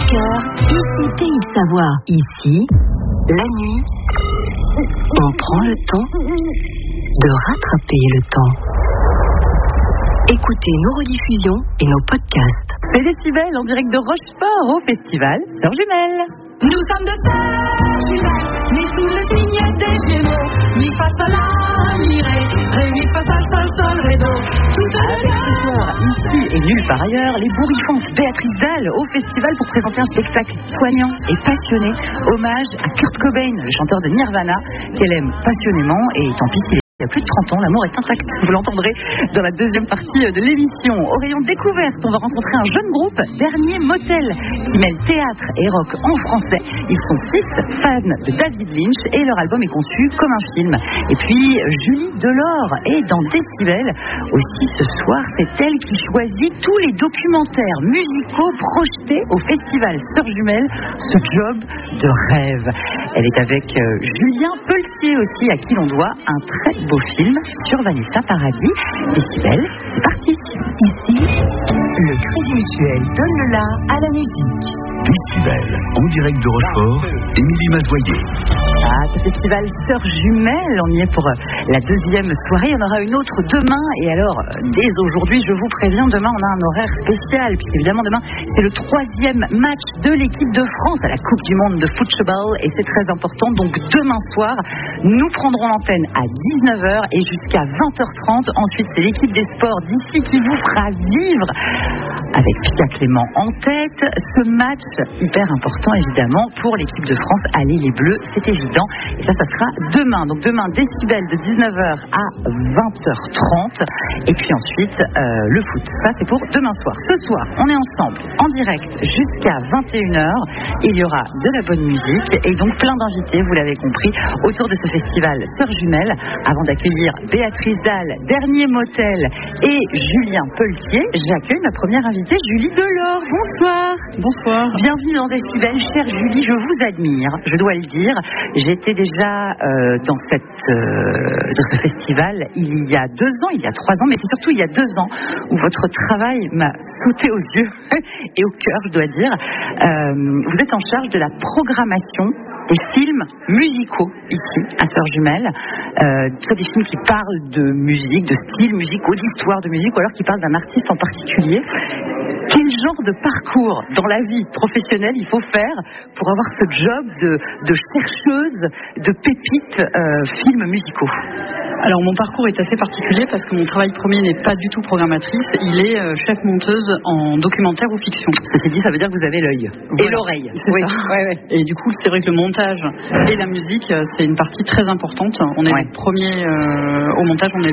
cœur, ici Pays de Savoie. Ici, la nuit, on prend le temps de rattraper le temps. Écoutez nos rediffusions et nos podcasts. C'est Décibel en direct de Rochefort au festival Sœurs Jumelles. Nous sommes de sœurs jumelles, nées sous le signe des Gémeaux. Mi fa sol la mi ré, mi fa sol sol ré do. Avec ce soir, ici et nulle part ailleurs, les bourrifantes Béatrice Dalle au festival pour présenter un spectacle poignant et passionné, hommage à Kurt Cobain, le chanteur de Nirvana, qu'elle aime passionnément et tant pis s'il y a plus de 30 ans, l'amour est intact. Vous l'entendrez dans la deuxième partie de l'émission. Au rayon découverte, on va rencontrer un jeune groupe, Dernier Motel, qui mêle théâtre et rock en français. Ils sont 6 fans de David Lynch et leur album est conçu comme un film. Et puis, Julie Delors est dans Décibel. Aussi, ce soir, c'est elle qui choisit tous les documentaires musicaux projetés au festival Sœurs Jumelles. Ce job de rêve. Elle est avec Julien Pelletier aussi, à qui l'on doit un très beau film sur Vanessa Paradis. Décibel, c'est parti. Ici, le Crédit Mutuel donne le la à la musique. Décibel, en direct de Rochefort, Émilie Mazoyer. Ce festival Sœurs Jumelles, on y est pour la deuxième soirée. Il y en aura une autre demain. Et alors, dès aujourd'hui, je vous préviens, demain, on a un horaire spécial. Puisqu'évidemment, demain, c'est le 3e match de l'équipe de France à la Coupe du Monde de football. Et c'est très important. Donc, demain soir, nous prendrons l'antenne à 19h et jusqu'à 20h30. Ensuite, c'est l'équipe des sports d'ici qui vous fera vivre, avec Pia Clément en tête, ce match hyper important, évidemment, pour l'équipe de France. Allez les Bleus, c'est évident. Et ça sera demain. Donc demain, Décibel de 19h à 20h30. Et puis ensuite, le foot. Ça, c'est pour demain soir. Ce soir, on est ensemble, en direct, jusqu'à 21h. Il y aura de la bonne musique et donc plein d'invités, vous l'avez compris, autour de ce festival Sœurs Jumelles. Avant d'accueillir Béatrice Dalle, Dernier Motel et Julien Pelletier, j'accueille ma première invitée, Julie Delors. Bonsoir. Bonsoir. Bienvenue dans Décibel. Chère Julie, je vous admire, je dois le dire. J'étais déjà dans ce festival il y a 2 ans, il y a 3 ans, mais c'est surtout il y a 2 ans où votre travail m'a sauté aux yeux et au cœur, je dois dire. Vous êtes en charge de la programmation des films musicaux ici à Sœurs Jumelles, soit des films qui parlent de musique, de styles musicaux, d'histoire de musique, ou alors qui parlent d'un artiste en particulier. Quel genre de parcours dans la vie professionnelle il faut faire pour avoir ce job de chercheuse de pépites films musicaux? Alors mon parcours est assez particulier parce que mon travail premier n'est pas du tout programmatrice, il est chef monteuse en documentaire ou fiction. Ceci dit, ça veut dire que vous avez l'œil et l'oreille. Oui. Ouais. Et du coup, c'est vrai que le montage et la musique, c'est une partie très importante. On est les premiers au montage, on est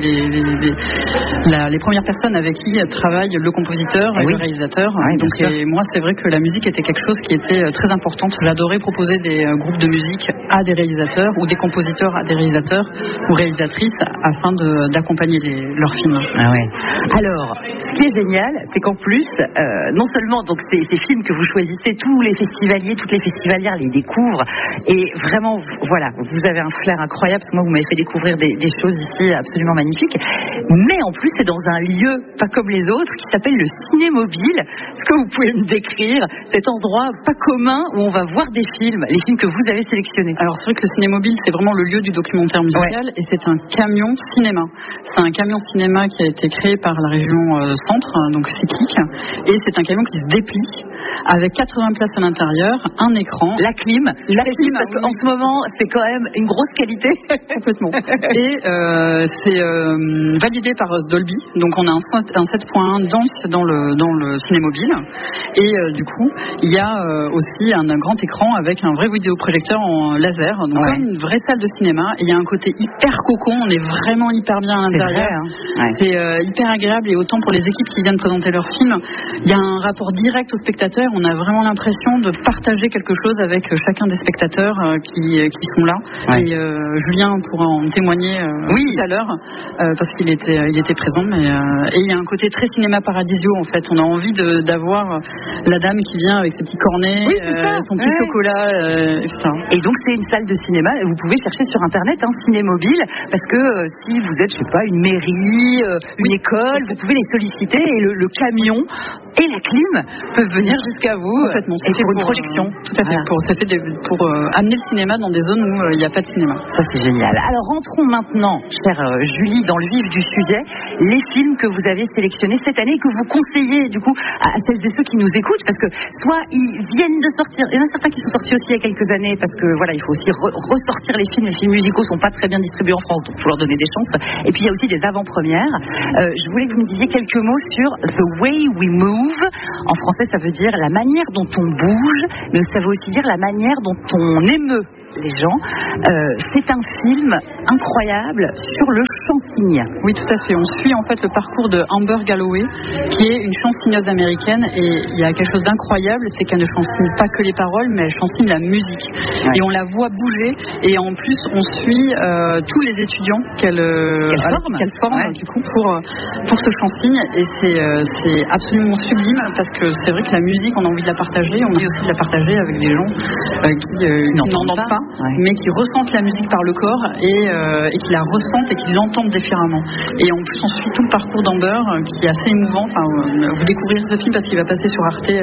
les premières personnes avec qui travaille le compositeur et le réalisateur. Donc moi, c'est vrai que la musique était quelque chose qui était très importante. J'adorais proposer des groupes de musique à des réalisateurs ou des compositeurs à des réalisateurs ou réalisatrices afin d'accompagner leurs films. Alors, ce qui est génial, c'est qu'en plus, non seulement donc ces films que vous choisissez, tous les festivaliers, toutes les festivalières les découvrent, et vraiment, voilà, vous avez un flair incroyable, parce que moi, vous m'avez fait découvrir des choses ici absolument magnifiques, mais en plus, c'est dans un lieu pas comme les autres, qui s'appelle le Cinémobile. Est-ce que vous pouvez me décrire cet endroit pas commun où on va voir des films, les films que vous avez sélectionnés? Alors, c'est vrai que le Cinémobile, c'est vraiment le lieu du documentaire musical, et c'est un camion cinéma. C'est un camion cinéma qui a été créé par la région centre, donc cyclique, et c'est un camion qui se déplie avec 80 places à l'intérieur, un écran, la clim parce qu'en ce moment c'est quand même une grosse qualité. Complètement. Et c'est validé par Dolby, donc on a un 7.1 dans le Cinémobile, et du coup il y a aussi un grand écran avec un vrai vidéoprojecteur en laser, donc comme une vraie salle de cinéma, et il y a un côté hyper cocon, on est vraiment hyper bien à l'intérieur. C'est hyper agréable, et autant pour les équipes qui viennent présenter leurs films, il y a un rapport direct aux spectateurs, on a vraiment l'impression de partager quelque chose avec chacun des spectateurs qui sont là. Et Julien pourra en témoigner tout à l'heure parce qu'il était présent, et il y a un côté très cinéma paradisio en fait. On a envie d'avoir la dame qui vient avec ses petits cornets, son petit chocolat, etc. Et donc c'est une salle de cinéma, vous pouvez chercher sur internet Cinémobile, parce que si vous êtes, je sais pas, une mairie, une école, vous pouvez les solliciter, et le camion et la clim peuvent venir jusqu'à vous. Complètement. Et pour une projection. Tout à fait. Pour amener le cinéma dans des zones où il n'y a pas de cinéma. Ça, c'est génial. Alors, rentrons maintenant, chère Julie, dans le vif du sujet, les films que vous avez sélectionnés cette année, que vous conseillez, du coup, à celles et ceux qui nous écoutent, parce que soit ils viennent de sortir, il y en a certains qui sont sortis aussi il y a quelques années, parce que voilà, il faut aussi ressortir les films musicaux sont pas très bien distribués en France, donc il faut leur donner des chances. Et puis, il y a aussi des avant-premières. Je voulais que vous me disiez quelques mots sur The Way We Move. En français, ça veut dire la manière dont on bouge, mais ça veut aussi dire la manière dont on émeut les gens. C'est un film incroyable sur le chansigne. Oui, tout à fait. On suit en fait le parcours de Amber Galloway, qui est une chansigneuse américaine, et il y a quelque chose d'incroyable, c'est qu'elle ne chansigne pas que les paroles, mais elle chansigne la musique. Ouais. Et on la voit bouger, et en plus on suit tous les étudiants qu'elle forme ouais. Du coup pour ce chansigne, et c'est absolument sublime, parce que c'est vrai que la musique, on a envie de la partager, on a envie aussi de la partager avec des gens qui n'entendent pas. Ouais. Mais qui ressentent la musique par le corps et qui la ressentent et qui l'entendent différemment. Et en plus, on suit tout le parcours d'Amber qui est assez émouvant. Enfin, vous découvrirez ce film parce qu'il va passer sur Arte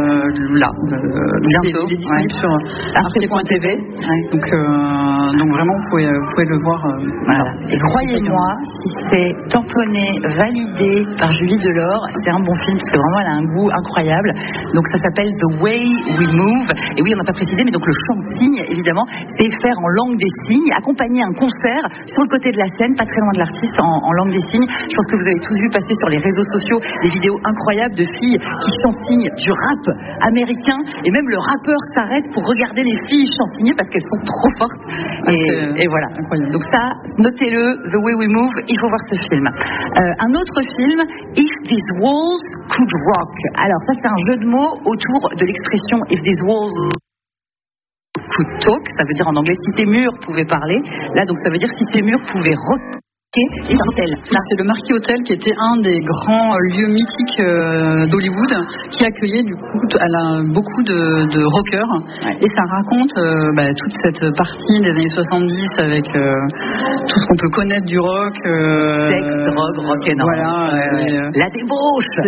bientôt. Il est disponible sur arte.tv. Ouais. Donc vraiment, vous pouvez le voir. Voilà. Et croyez-moi, si c'est tamponné, validé par Julie Delors, c'est un bon film parce que vraiment, elle a un goût incroyable. Donc ça s'appelle The Way We Move. Et oui, on n'a pas précisé, mais donc le chansigne, évidemment, c'est faire en langue des signes, accompagner un concert sur le côté de la scène, pas très loin de l'artiste, en langue des signes. Je pense que vous avez tous vu passer sur les réseaux sociaux des vidéos incroyables de filles qui chansignent du rap américain, et même le rappeur s'arrête pour regarder les filles chansigner parce qu'elles sont trop fortes. Et voilà. Incroyable. Donc ça, notez-le, The Way We Move, il faut voir ce film. Un autre film, If These Walls Could Rock. Alors ça, c'est un jeu de mots autour de l'expression If These Walls Could Talk, ça veut dire en anglais si tes murs pouvaient parler. Là, donc ça veut dire si tes murs pouvaient rocker. C'est un hôtel. C'est le Marquis Hotel, qui était un des grands lieux mythiques d'Hollywood, qui accueillait du coup beaucoup de rockers. Ouais. Et ça raconte toute cette partie des années 70 avec tout ce qu'on peut connaître du rock. Sexe, drogue, rock'n'roll. Voilà. La débauche.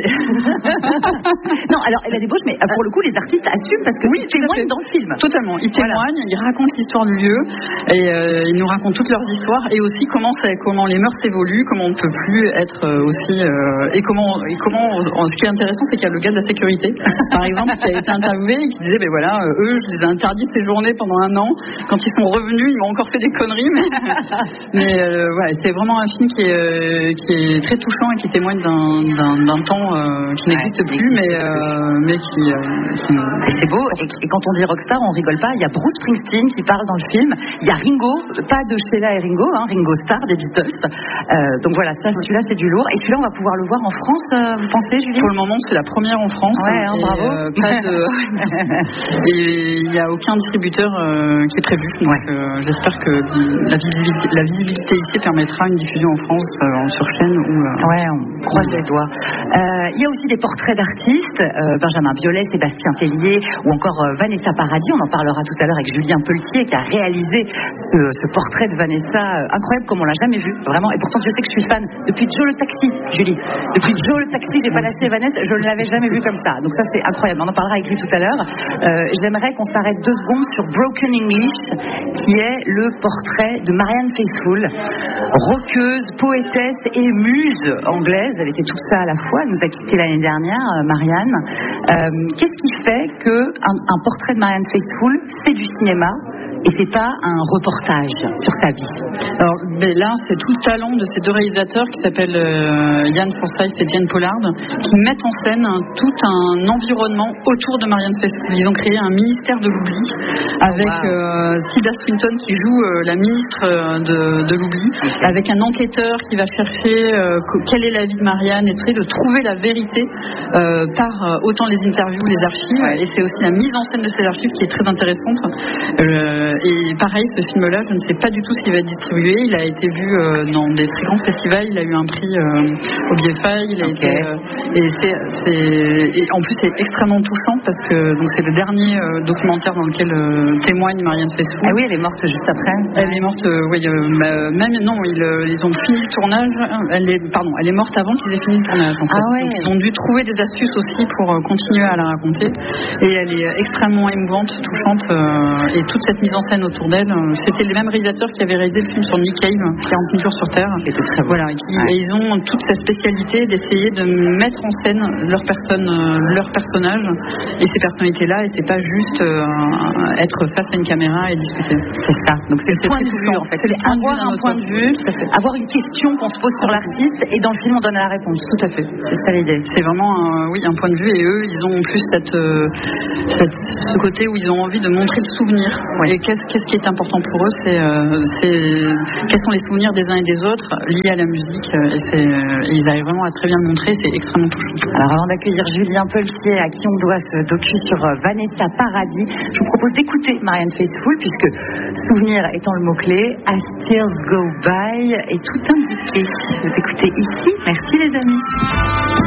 Non, alors la débauche, mais pour le coup, les artistes assument parce que ils témoignent dans le film. Totalement. Ils témoignent, ils racontent l'histoire du lieu, et ils nous racontent toutes leurs histoires, et aussi comment les mœurs évoluent, comment on ne peut plus être aussi et comment ce qui est intéressant, c'est qu'il y a le gars de la sécurité par exemple qui a été interviewé et qui disait eux je les ai interdits de séjourner pendant 1 an, quand ils sont revenus ils m'ont encore fait des conneries, mais voilà, c'est vraiment un film qui est très touchant et qui témoigne d'un temps qui n'existe plus, mais qui c'est beau, et quand on dit rockstar on rigole pas. Il y a Bruce Springsteen qui parle dans le film, il y a Ringo, pas de Sheila et Ringo, Ringo Starr des Beatles. Donc voilà, celui-là c'est du lourd. Et celui-là on va pouvoir le voir en France, vous pensez, Julie? Pour le moment c'est la première en France. Ouais, bravo. Et il n'y a aucun distributeur qui est prévu. Donc j'espère que la visibilité ici permettra une diffusion en France sur chaîne. Ouais, on croise les doigts. Il y a aussi des portraits d'artistes, Benjamin Biolay, Sébastien Tellier ou encore Vanessa Paradis. On en parlera tout à l'heure avec Julien Pelletier qui a réalisé ce portrait de Vanessa incroyable comme on l'a jamais vu, vraiment. Et pourtant, je sais que je suis fan depuis Joe le Taxi, Julie. Depuis Joe le Taxi, j'ai pas lâché Vanessa, je ne l'avais jamais vu comme ça. Donc ça, c'est incroyable. On en parlera avec lui tout à l'heure. J'aimerais qu'on s'arrête 2 secondes sur Broken English, qui est le portrait de Marianne Faithfull, rockeuse, poétesse et muse anglaise. Elle était tout ça à la fois. Elle nous a quittés l'année dernière, Marianne. Qu'est-ce qui fait qu'un portrait de Marianne Faithfull, c'est du cinéma et c'est pas un reportage sur sa vie? Alors là, c'est tout le talent de ces 2 réalisateurs qui s'appellent Ian Forsyth et Jane Pollard, qui mettent en scène tout un environnement autour de Marianne Faithfull. Ils ont créé un ministère de l'oubli avec Tilda Swinton qui joue la ministre de l'oubli, avec un enquêteur qui va chercher quelle est la vie de Marianne, et de trouver la vérité par autant les interviews, les archives, et c'est aussi la mise en scène de ces archives qui est très intéressante. Et pareil, ce film-là, je ne sais pas du tout s'il va être distribué. Il a été vu dans des très grands festivals. Il a eu un prix au BFI. Il a été, et en plus, c'est extrêmement touchant parce que donc c'est le dernier documentaire dans lequel témoigne Marianne Faithfull. Ah oui, elle est morte juste après. Elle est morte, même non, ils ont fini le tournage. Elle est morte avant qu'ils aient fini le tournage. En fait. Ah ouais. Donc, ils ont dû trouver des astuces aussi pour continuer à la raconter. Et elle est extrêmement émouvante, touchante, et toute cette mise en scène autour d'elle. C'était les mêmes réalisateurs qui avaient réalisé le film sur Nick Cave, 48 jours sur Terre. Voilà, et ils ont toute cette spécialité d'essayer de mettre en scène leurs personnages et ces personnalités-là, et c'est pas juste être face à une caméra et discuter. C'est ça. Donc c'est le point de vue en fait. C'est avoir un point de vue, avoir une question qu'on se pose sur l'artiste, et dans le film on donne la réponse. Tout à fait. C'est ça l'idée. C'est vraiment un point de vue, et eux ils ont en plus ce côté où ils ont envie de montrer le souvenir. Ouais. Et qu'est-ce qui est important pour eux, c'est quels sont les souvenirs des uns et des autres liés à la musique, et ils arrivent vraiment à très bien le montrer. C'est extrêmement touchant. Alors avant d'accueillir Julien Pelletier, à qui on doit ce docu sur Vanessa Paradis, je vous propose d'écouter Marianne Faithfull, puisque souvenir étant le mot-clé, As Tears Go By est tout indiqué. Vous écoutez ici. Merci les amis.